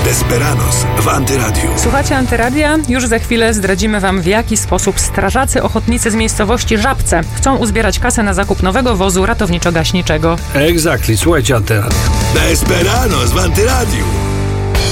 Desperados w Antyradiu. Słuchacie Antyradia? Już za chwilę zdradzimy wam, w jaki sposób strażacy ochotnicy z miejscowości Żabce chcą uzbierać kasę na zakup nowego wozu ratowniczo-gaśniczego. Exactly, słuchajcie Antyradia. Desperados w Antyradiu.